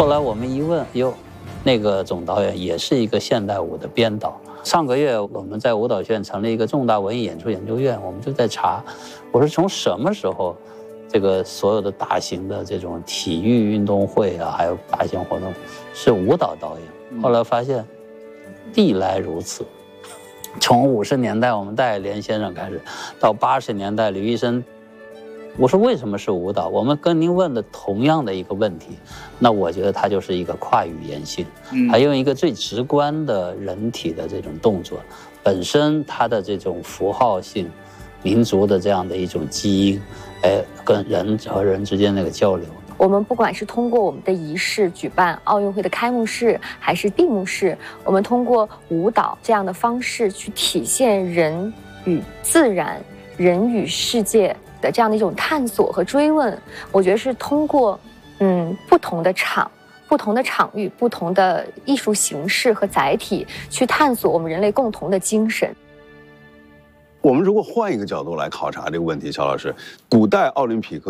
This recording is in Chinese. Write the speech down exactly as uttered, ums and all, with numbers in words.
来我们一问，哟，那个总导演也是一个现代舞的编导。上个月我们在舞蹈学院成立一个重大文艺演出研究院，我们就在查，我说从什么时候，这个所有的大型的这种体育运动会啊，还有大型活动，是舞蹈导演。后来发现，历来如此。从五十年代我们戴连先生开始，到八十年代吕医生。我说为什么是舞蹈？我们跟您问的同样的一个问题，那我觉得它就是一个跨语言性，还用一个最直观的人体的这种动作，本身它的这种符号性、民族的这样的一种基因，哎，跟人和人之间那个交流。 我们不管是通过我们的仪式举办奥运会的开幕式，还是闭幕式，我们通过舞蹈这样的方式去体现人与自然、人与世界的这样的一种探索和追问，我觉得是通过嗯不同的场、不同的场域、不同的艺术形式和载体去探索我们人类共同的精神。 我们如果换一个角度来考察这个问题，乔老师，古代奥林匹克